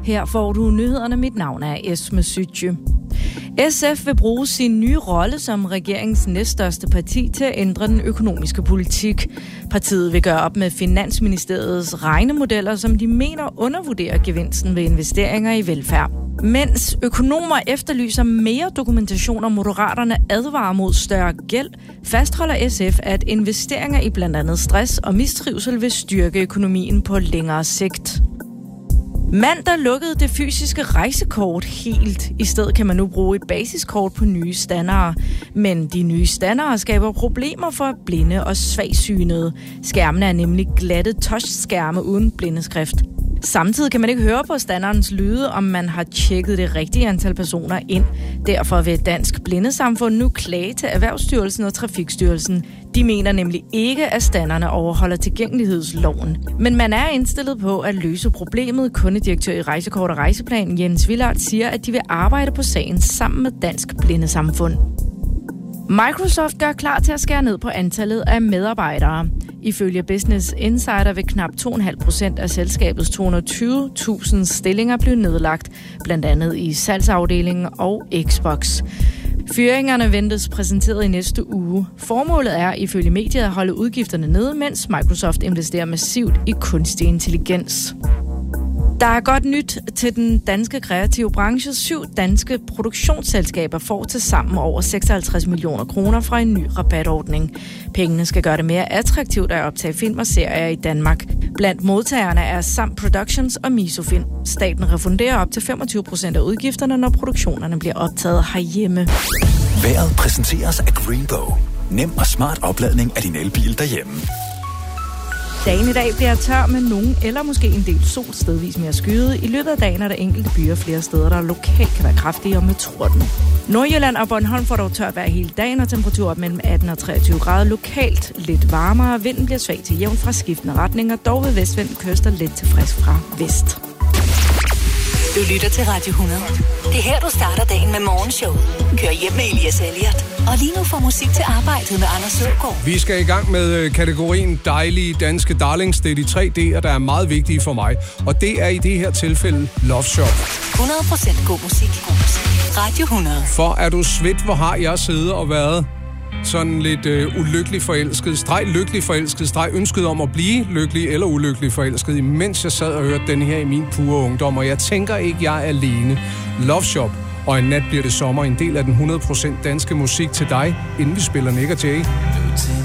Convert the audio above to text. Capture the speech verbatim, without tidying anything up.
Her får du nyhederne. Mit navn er Esme Sytje. S F vil bruge sin nye rolle som regeringens næststørste parti til at ændre den økonomiske politik. Partiet vil gøre op med Finansministeriets regnemodeller, som de mener undervurderer gevinsten ved investeringer i velfærd. Mens økonomer efterlyser mere dokumentation, og Moderaterne advarer mod større gæld, fastholder S F, at investeringer i blandt andet stress og mistrivsel vil styrke økonomien på længere sigt. Mandag lukkede det fysiske rejsekort helt. I stedet kan man nu bruge et basiskort på nye standarder. Men de nye standarder skaber problemer for blinde og svagsynede. Skærmene er nemlig glatte touchskærme uden blindeskrift. Samtidig kan man ikke høre på standardens lyde, om man har tjekket det rigtige antal personer ind. Derfor vil Dansk Blindesamfund nu klage til Erhvervsstyrelsen og Trafikstyrelsen. De mener nemlig ikke, at standarderne overholder tilgængelighedsloven. Men man er indstillet på at løse problemet. Kundedirektør i Rejsekort og Rejseplan Jens Villard siger, at de vil arbejde på sagen sammen med Dansk Blindesamfund. Microsoft gør klar til at skære ned på antallet af medarbejdere. Ifølge Business Insider vil knap to komma fem procent af selskabets to hundrede og tyve tusind stillinger blive nedlagt, blandt andet i salgsafdelingen og Xbox. Fyringerne ventes præsenteret i næste uge. Formålet er ifølge mediet at holde udgifterne nede, mens Microsoft investerer massivt i kunstig intelligens. Der er godt nyt til den danske kreative branche. Syv danske produktionsselskaber får til sammen over seksoghalvtreds millioner kroner fra en ny rabatordning. Pengene skal gøre det mere attraktivt at optage film og serier i Danmark. Blandt modtagerne er Sam Productions og Misofilm. Staten refunderer op til femogtyve procent af udgifterne, når produktionerne bliver optaget herhjemme. Vejret præsenteres af Greenbow. Nem og smart opladning af din elbil derhjemme. Dagen i dag bliver tør med nogen eller måske en del sol, stedvis mere skyet. I løbet af dagen er der enkelte byer flere steder, der lokalt kan være kraftige og med torden. Nordjylland og Bornholm får dog tørt vejr hele dagen, og temperatur op mellem atten og treogtyve grader. Lokalt lidt varmere. Vinden bliver svag til jævn fra skiftende retninger, dog ved vestvind kyster lidt til frisk fra vest. Du lytter til Radio hundrede. Det er her, du starter dagen med morgenshowet. Kør hjem med Elias Elliot. Og lige nu får musik til arbejdet med Anders Søgaard. Vi skal i gang med kategorien dejlige danske darlings. Det er de tre D'er, der er meget vigtige for mig. Og det er i det her tilfælde Love Shop. hundrede procent god musik. God musik. Radio hundrede. For er du svedt, hvor har jeg siddet og været sådan lidt øh, ulykkelig forelsket, streg lykkelig forelsket, streg ønsket om at blive lykkelig eller ulykkelig forelsket, imens jeg sad og hørte den her i min pure ungdom, og jeg tænker ikke, jeg er alene. Love Shop, og en nat bliver det sommer, en del af den hundrede procent danske musik til dig, inden vi spiller Nick og Jay.